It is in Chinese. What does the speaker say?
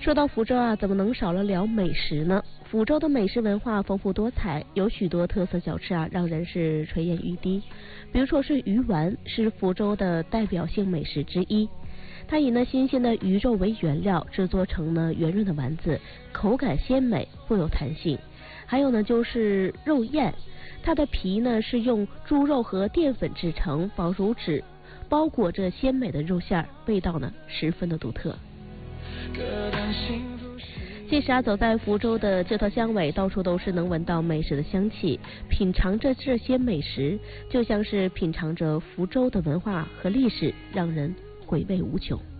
说到福州啊，怎么能少了聊美食呢？福州的美食文化丰富多彩，有许多特色小吃啊，让人是垂涎欲滴。比如说是鱼丸，是福州的代表性美食之一。它以新鲜的鱼肉为原料，制作成圆润的丸子，口感鲜美，富有弹性。还有就是肉燕，它的皮是用猪肉和淀粉制成，薄如纸，包裹着鲜美的肉馅儿，味道十分的独特。其实啊，走在福州的街头巷尾，到处都是能闻到美食的香气。品尝着这些美食，就像是品尝着福州的文化和历史，让人回味无穷。